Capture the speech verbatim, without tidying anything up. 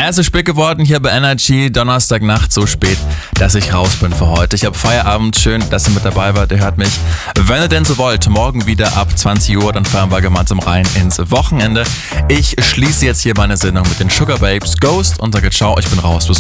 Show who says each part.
Speaker 1: Es ist spät geworden hier bei Energy, Donnerstagnacht so spät, dass ich raus bin für heute. Ich habe Feierabend, schön, dass ihr mit dabei wart. Ihr hört mich, wenn ihr denn so wollt, morgen wieder ab zwanzig Uhr, dann fahren wir gemeinsam rein ins Wochenende. Ich schließe jetzt hier meine Sendung mit den Sugar Babes Ghost und sage ciao, ich bin raus. Bis